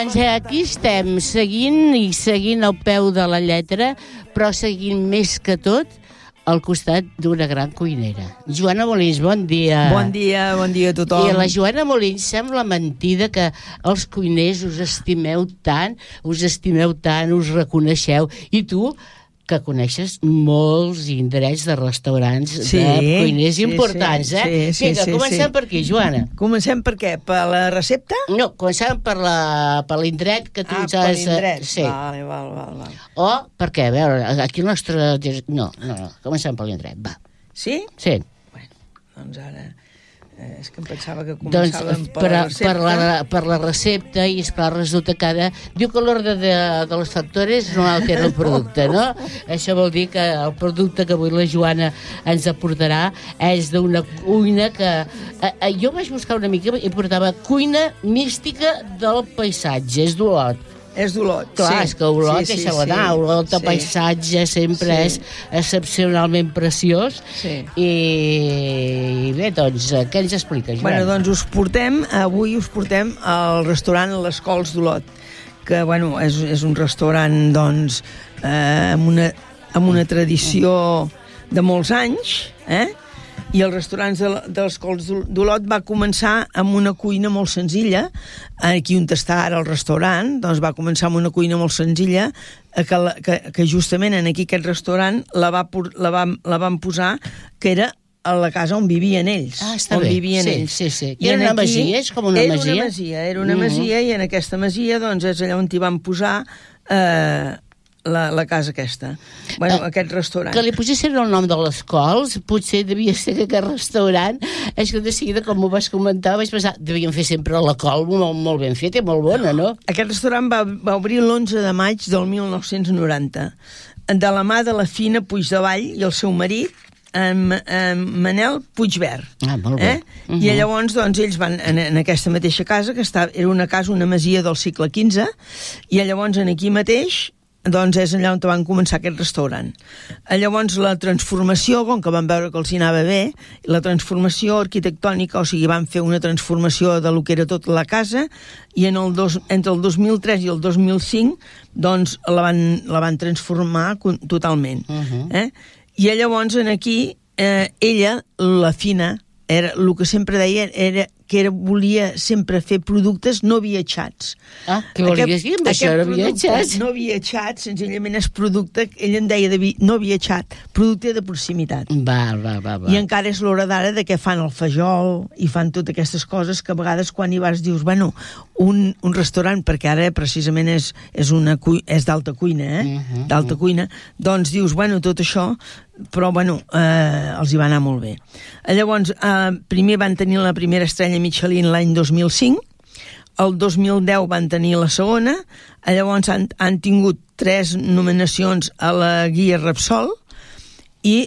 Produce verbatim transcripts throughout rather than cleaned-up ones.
Doncs eh, aquí estem, seguint i seguint al peu de la lletra, però seguint més que tot al costat d'una gran cuinera. Joana Molins, bon dia. Bon dia, bon dia a tothom. I a la Joana Molins sembla mentida que els cuiners us estimeu tant, us estimeu tant, us reconeixeu. I tu, que coneixes molts indrets de restaurants, sí, de cuiners sí, importants, sí, eh? Sí, sí, Vinga, sí, comencem sí. per aquí, Joana. Comencem per què? Per la recepta? No, comencem per la, per l'indret que tu ah, ens has... per l'indret. Sí. Vale, val, val, val. O, per què? A veure, aquí el nostre... No, no, no, comencem per l'indret, va. Sí? Sí. Bueno, doncs ara... Eh, és que em pensava que Doncs començàvem per, per, la a, recepta. per, la, per la recepta, i esclar, resulta que ara... Diu que l'ordre de, de les factores no altera el producte, no? Això vol dir que el producte que avui la Joana ens aportarà és d'una cuina que... Eh, eh, jo vaig buscar una mica i portava cuina mística del paisatge, és d'Olot. És d'Olot, clar, sí. És que Olot, sí, sí, deixa-ho anar, sí. Olot de sí. paisatge sempre sí. és excepcionalment preciós. Sí. I, I bé, doncs, què ens expliques, Joan? Bueno, doncs us portem, avui us portem al restaurant Les Cols d'Olot, que, bueno, és, és un restaurant, doncs, eh, amb, una, amb una tradició de molts anys, eh? I els restaurants de, dels Cols d'Olot va començar amb una cuina molt senzilla. Aquí on està ara el restaurant, doncs va començar amb una cuina molt senzilla, que, la, que, que justament en aquí aquest restaurant la, va, la, vam, la van posar, que era a la casa on vivien ells. Ah, està on bé. Vivien sí, ells. sí, sí. I era una aquí, masia, és com una era masia? Una masia era una masia, mm-hmm. i en aquesta masia doncs, és allà on hi van posar eh, la, la casa aquesta. Bueno, uh, aquest restaurant. Que li posessin el nom de les Cols, potser devia ser que aquest restaurant, és que de seguida, com m'ho vas comentar, vaig pensar, devien fer sempre la col molt, molt ben feta i molt bona, no? Aquest restaurant va, va obrir l'onze de maig del mil nou-cents noranta, de la mà de la Fina Puigdevall i el seu marit, amb, amb Manel Puigvert. Ah, molt bé. Eh? Uh-huh. I llavors, doncs, ells van en, en aquesta mateixa casa, que estava, era una casa, una masia del segle quinze, i llavors en aquí mateix, doncs és allà on van començar aquest restaurant. Llavors la transformació, com que van veure que els hi anava bé, la transformació arquitectònica, o sigui, van fer una transformació de lo que era tota la casa, i en el dos, entre el dos mil tres i el dos mil cinc, doncs la van, la van transformar totalment. Uh-huh. eh? I llavors en aquí, eh, ella, la Fina, era, el que sempre deia era que era, volia sempre fer productes no viatjats. Ah, què volies dir amb això, no viatjats? No viatjat, senzillament és producte, ell en deia de vi, no viatjat, producte de proximitat. Va, va, va, va. I encara és l'hora d'ara de que fan el fajol i fan totes aquestes coses que a vegades quan hi vas dius, bueno, un, un restaurant, perquè ara precisament és, és, una, és d'alta cuina, eh? Uh-huh, d'alta uh-huh. cuina, doncs dius, bueno, tot això, però bueno, eh, els hi va anar molt bé. Llavors, eh, primer van tenir la primera estrella Michelin l'any dos mil cinc, el dos mil deu van tenir la segona, llavors han, han tingut tres nominacions a la Guia Repsol i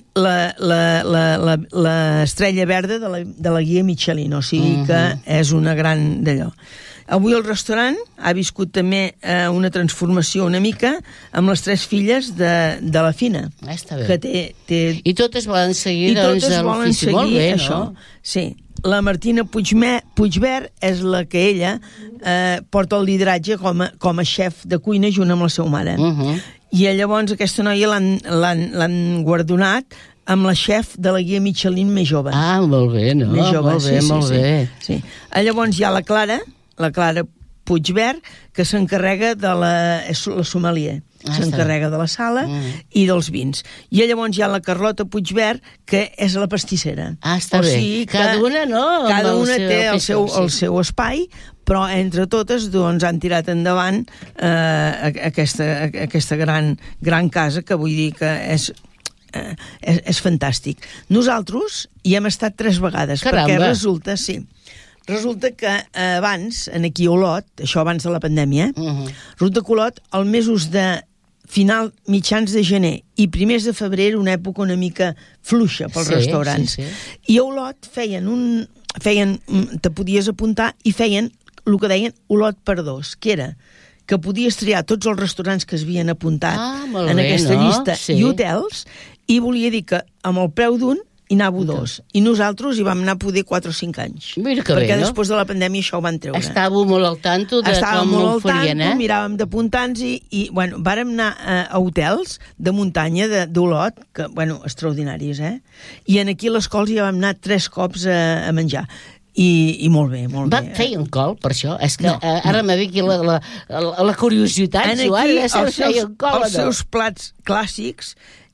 l'estrella verda de la, de la Guia Michelin, o sigui que uh-huh. és una gran d'allò. Avui el restaurant ha viscut també eh, una transformació una mica amb les tres filles de, de la Fina. Ah, està bé. Que té, té... I totes volen seguir, I doncs, totes volen seguir molt bé, això. No? Sí. La Martina Puigme, Puigvert és la que ella eh, porta el lideratge com a, com a xef de cuina junt amb la seva mare. Uh-huh. I llavors aquesta noia l'han guardonat amb la xef de la Guia Michelin més jove. Ah, molt bé, no? Més jove, molt bé, sí, molt sí, bé. Sí. Sí. Llavors hi ha la Clara, la Clara Puigvert, que s'encarrega de la, la sommelier. Ah, s'encarrega de la sala mm. i dels vins. I llavors hi ha la Carlota Puigvert, que és la pastissera. Ah, està o bé. sigui cada una, no? Cada una té el seu, sí. el seu espai, però entre totes doncs, han tirat endavant eh, aquesta, aquesta gran, gran casa, que vull dir que és... Eh, és, és fantàstic. Nosaltres hi hem estat tres vegades. Caramba. Perquè resulta, sí, resulta que eh, abans, en aquí a Olot, això abans de la pandèmia, eh, uh-huh. resulta que Olot, al mesos de final, mitjans de gener i primers de febrer, era una època una mica fluixa pels sí, restaurants. Sí, sí. I a Olot feien un... feien, te podies apuntar i feien el que deien Olot per dos, que era que podies triar tots els restaurants que es havien apuntat ah, en bé, aquesta no? llista sí. i hotels, i volia dir que amb el preu d'un i anava dos. I nosaltres hi vam anar poder quatre o cinc anys. Mira que perquè bé, no? després de la pandèmia això ho van treure. Estàveu molt al tanto de Estàvem com molt ho al farien, tanto, eh? miràvem d'apuntar-nos i, i, bueno, vàrem anar a, a hotels de muntanya, de- d'Olot, que, bueno, extraordinaris, eh? I en aquí a l'escola ja vam anar tres cops a, a menjar. I, I molt bé, molt Va, bé. feien col, per això? És que No, eh, ara no. m'ha dit aquí la, la, la, la curiositat, En Joan, aquí, de si els seus, feien col els o no? seus plats clàssics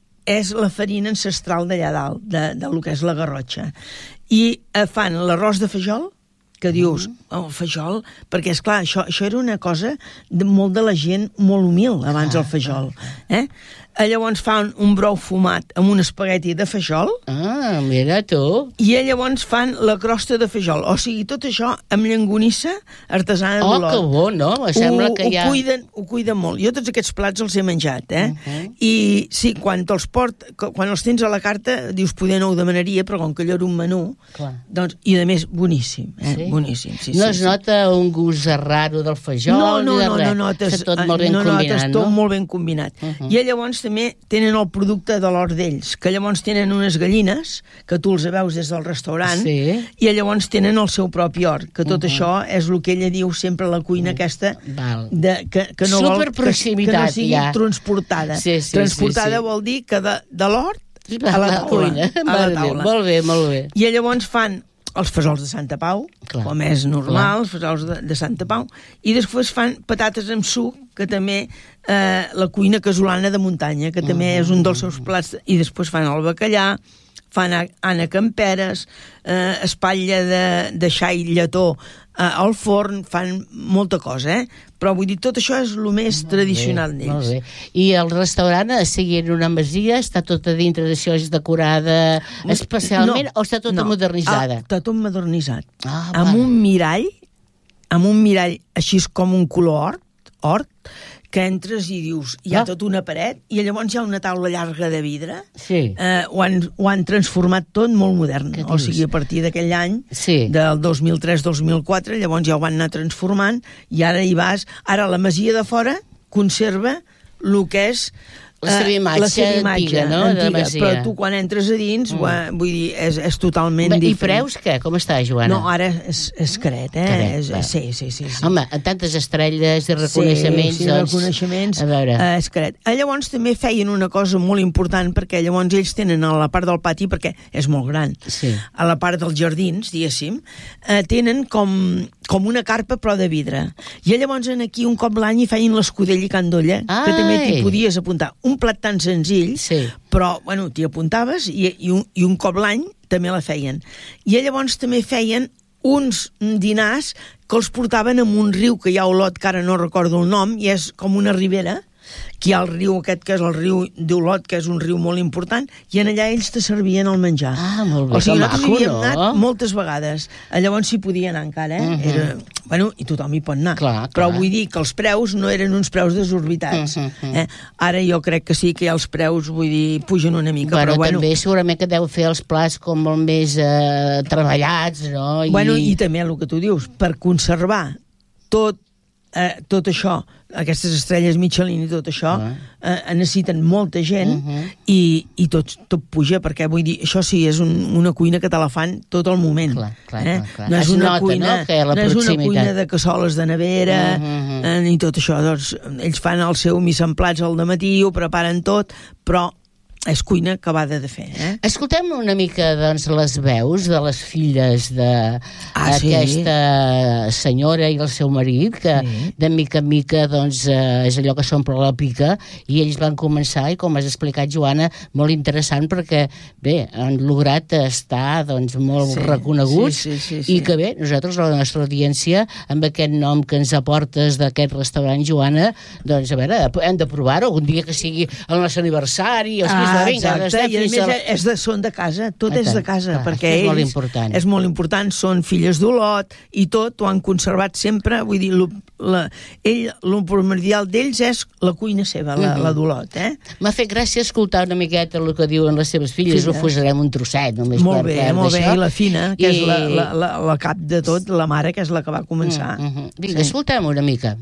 és la farina ancestral d'allà dalt, de, de lo que és la Garrotxa. I eh, fan l'arròs de fajol, que dius, oh, fajol, perquè, és clar, això, això era una cosa de molt de la gent molt humil, abans el fajol. Eh? Eh, Llavors fan un brou fumat amb un espagueti de fajol, Ah, mira tu. i eh, llavors fan la crosta de fajol. O sigui, tot això amb llangonissa artesana Oh, d'Olot. que bo, no? Em sembla ho, que ho ja... cuiden, ho cuiden molt. Jo tots aquests plats els he menjat, eh? Uh -huh. I sí, quan te'ls port, quan els tens a la carta, dius, poder no ho demanaria, però com que allò era un menú, Clar. doncs, i a més, boníssim, eh? Sí? Boníssim, sí, no sí, es sí. nota un gust raro del fajol No, no, ni de no, res. no notes, Està tot molt ben no combinat, notes tot no? molt ben combinat. Uh -huh. I llavors també tenen el producte de l'hort d'ells, que llavors tenen unes gallines, que tu els veus des del restaurant, Sí. i llavors tenen el seu propi hort, que tot Uh -huh. això és el que ella diu sempre, la cuina uh -huh. aquesta, Val. de, que, que no vol que, que Superproximitat, no sigui ja. transportada. Sí, sí, transportada sí, sí. vol dir que de, de l'hort a la La taula. cuina. A la Molt bé, taula. molt bé, molt bé. I llavors fan els fesols de Santa Pau, Clar. com és normal, els fesols de, de Santa Pau, i després fan patates amb suc, que també eh, la cuina casolana de muntanya, que també és un dels seus plats, i després fan el bacallà, fan a- Anna Camperes, eh, espatlla de, de xai lletó eh, al forn, fan molta cosa, eh? Però vull dir, tot això és el més tradicional Bé, molt d'ells. bé. I el restaurant, a seguir en una masia, està tot a dintre d'això, és decorada especialment, o està tota modernitzada? Ah, està tot modernitzat. Ah, amb val. un mirall, amb un mirall així com un color hort, hort, que entres i dius, hi ha Ah. tota una paret, i llavors hi ha una taula llarga de vidre, Sí. eh, ho, han, ho han transformat tot molt modern. Què O dius? sigui, a partir d'aquell any, Sí. del dos mil tres dos mil quatre, llavors ja ho van anar transformant, i ara hi vas... Ara la masia de fora conserva el que és La seva eh, imatge la seva imatge antiga, no?, de masia. Però tu quan entres a dins, mm. vull dir, és, és totalment Bé, I diferent. preus, què? Com està, Joana? No, ara és, és caret, eh? Caret, és, va. sí, sí, sí, sí. Home, amb tantes estrelles i reconeixements, sí, sí, doncs... reconeixements, A veure... eh, és caret. Eh, llavors també feien una cosa molt important, perquè llavors ells tenen a la part del pati, perquè és molt gran, Sí. a la part dels jardins, diguéssim, eh, tenen com, com una carpa però de vidre. I llavors en aquí un cop l'any hi feien l'escudella i candolla, Ai! que també t'hi podies apuntar. Un plat tan senzill, Sí. però bueno, t'hi apuntaves i, i, un, i un cop l'any també la feien. I llavors també feien uns dinars que els portaven en un riu que hi ha a Olot, que ara no recordo el nom, i és com una ribera, que hi ha el riu aquest, que és el riu d'Olot, que és un riu molt important, i en allà ells te servien el menjar. Ah, molt bé, O sigui, que nosaltres hi maco, havíem no? anat moltes vegades. Eh, Llavors s'hi podia anar encara, eh? Mhm. Era, bueno, i tothom hi pot anar. Clar, Però clar. vull dir que els preus no eren uns preus desorbitats. Mhm. eh? Ara jo crec que sí que ja els preus, vull dir, pugen una mica, Bueno, però bueno... també segurament que deu fer els plats com molt més eh, treballats, no? I... Bueno, i també el que tu dius, per conservar tot, eh, tot això, aquestes estrelles Michelin i tot això, Ah. eh, necessiten molta gent, Uh -huh. i, i tot, tot puja, perquè vull dir, això sí, és un, una cuina que te la fan tot el moment. Clar, clar, eh? clar, clar. No és Es una nota, cuina, no?, que hi ha la no és una proximitat. cuina de cassoles de nevera, Uh -huh. eh, ni tot això. Doncs, ells fan el seu mise en plats al dematí, ho preparen tot, però és cuina acabada de fer, eh? Escoltem una mica, doncs, les veus de les filles d'aquesta Ah, sí? senyora i el seu marit, que Sí. de mica en mica, doncs, eh, és allò que s'omple la pica, i ells van començar, i com has explicat, Joana, molt interessant, perquè, bé, han lograt estar, doncs, molt Sí, reconeguts, sí, sí, sí, sí. i que bé, nosaltres, la nostra audiència, amb aquest nom que ens aportes d'aquest restaurant, Joana, doncs, a veure, hem de provar-ho, un dia que sigui el nostre aniversari, els que Ah, vinga, exacte, estem i a fins més al- és de, són de casa, tot Ah, és de tant, casa, clar, perquè això és molt ells... important. És molt important, són filles d'Olot, i tot ho han conservat sempre, vull dir, lo, la, ell, lo primordial d'ells és la cuina seva, la, Mhm. la d'Olot, eh? M'ha fet gràcia escoltar una miqueta el que diuen les seves filles, Filles. ho posarem un trosset només Molt per bé, per molt bé, d'això. i la Fina, que I- és la, la, la, la cap de tot, la mare, que és la que va començar. Mm, mhm. Vinga, Sí. escoltem una mica.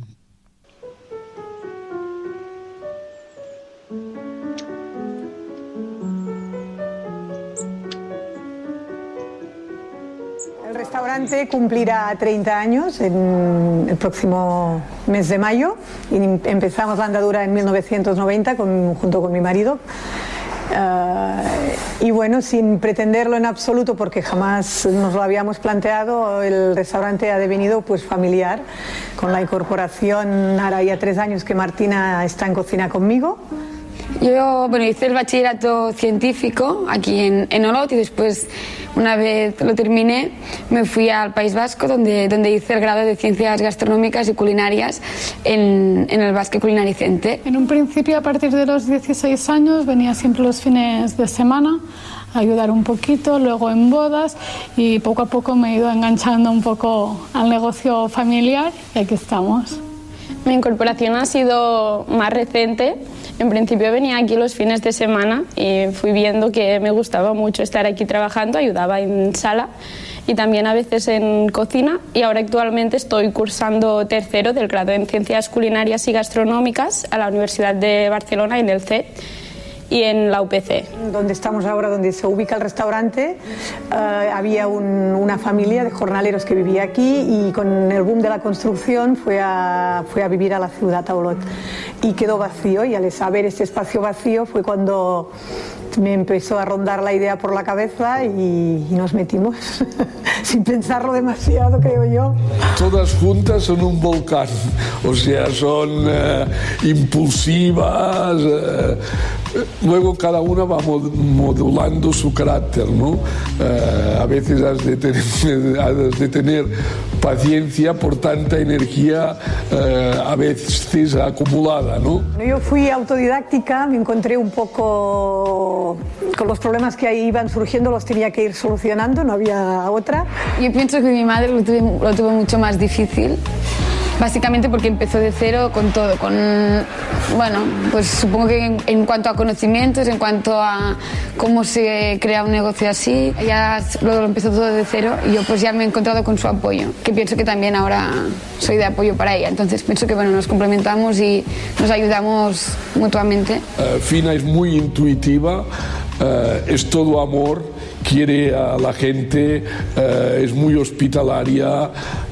restaurante cumplirá treinta años en el próximo mes de mayo y empezamos la andadura en mil novecientos noventa con, junto con mi marido. Uh, y bueno, sin pretenderlo en absoluto, porque jamás nos lo habíamos planteado, el restaurante ha devenido pues familiar, con la incorporación, ahora ya tres años que Martina está en cocina conmigo. Yo, bueno, hice el bachillerato científico aquí en, en Olot y después, una vez lo terminé, me fui al País Vasco, donde, donde hice el grado de Ciencias Gastronómicas y Culinarias en, en el Basque Culinary Center. En un principio, a partir de los dieciséis años, venía siempre los fines de semana a ayudar un poquito, luego en bodas, y poco a poco me he ido enganchando un poco al negocio familiar y aquí estamos. Mi incorporación ha sido más reciente. En principio venía aquí los fines de semana y fui viendo que me gustaba mucho estar aquí trabajando, ayudaba en sala y también a veces en cocina, y ahora actualmente estoy cursando tercero del grado en Ciencias Culinarias y Gastronómicas a la Universidad de Barcelona, en el C E T, y en la U P C. Donde estamos ahora, donde se ubica el restaurante, uh, había un, una familia de jornaleros que vivía aquí y con el boom de la construcción fue a, fue a vivir a la ciudad, a Olot, y quedó vacío, y al saber este espacio vacío fue cuando me empezó a rondar la idea por la cabeza y, y nos metimos sin pensarlo demasiado, creo yo. Todas juntas son un volcán, o sea, son eh, impulsivas, eh, luego cada una va modulando su carácter, ¿no? Eh, a veces has de tener, has de tener paciencia por tanta energía eh, a veces acumulada, ¿no? Yo fui autodidáctica, me encontré un poco con los problemas que ahí iban surgiendo, los tenía que ir solucionando, no había otra. Yo pienso que mi madre lo tuvo, lo tuvo mucho más difícil, básicamente porque empezó de cero con todo, con, bueno, pues supongo que en, en cuanto a conocimientos, en cuanto a cómo se crea un negocio así, ella lo empezó todo de cero y yo pues ya me he encontrado con su apoyo, que pienso que también ahora soy de apoyo para ella, entonces pienso que bueno, nos complementamos y nos ayudamos mutuamente. Uh, Fina es muy intuitiva, uh, es todo amor, quiere a la gente, uh, es muy hospitalaria,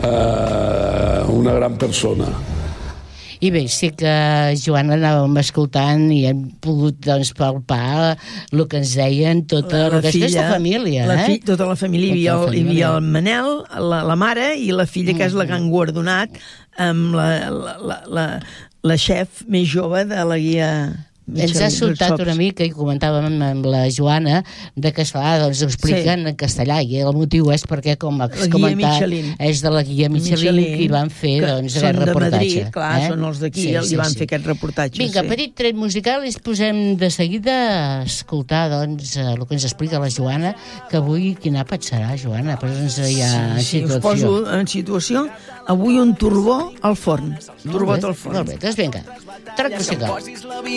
uh, una gran persona. I bé, sí que, Joana, anàvem escoltant i hem pogut, doncs, palpar el que ens deien tota la, la aquesta família, la eh? Fi, tota la família. Hi havia, el, hi havia el Manel, la, la mare i la filla, que és la que han guardonat amb la, la, la, la, la xef més jove de la guia... Ens ha soltat una mica, i comentàvem amb la Joana, de que, esclar, doncs ho expliquen sí. en castellà, i el motiu és perquè, com has comentat, és de la guia Michelin, Michelin que hi van fer doncs, aquest reportatge. Són de Madrid, clar, eh? Són els d'aquí, sí, sí, i van sí. fer aquest reportatge. Vinga, sí. petit tret musical, i ens posem de seguida a escoltar doncs, el que ens explica la Joana, que avui quin àpat serà, Joana? Posa'ns ja en sí, situació. Us poso en situació. Avui un turbó al forn. Turbot al forn. Molt bé, doncs vinga, tret musical.